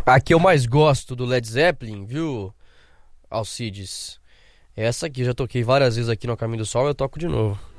A que eu mais gosto do Led Zeppelin, viu, Alcides? Essa aqui, já toquei várias vezes aqui no Caminho do Sol, eu toco de novo.